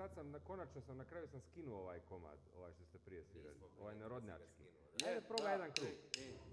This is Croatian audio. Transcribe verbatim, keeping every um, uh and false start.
sad sam, na, konačno sam, na kraju sam skinuo ovaj komad, ovaj što ste prije svirali, ovaj narodnjački. Je, Ajde, probaj da, jedan krug. ej, ej.